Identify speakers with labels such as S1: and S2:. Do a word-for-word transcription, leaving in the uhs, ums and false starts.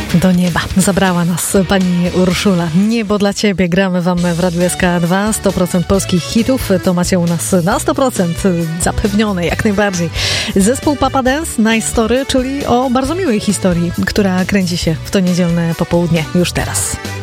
S1: Do nieba zabrała nas pani Urszula. Niebo dla ciebie. Gramy wam w Radiu S K dwa. sto procent polskich hitów. To macie u nas na sto procent zapewnione, jak najbardziej. Zespół Papa Dance, Nice Story, czyli o bardzo miłej historii, która kręci się w to niedzielne popołudnie już teraz.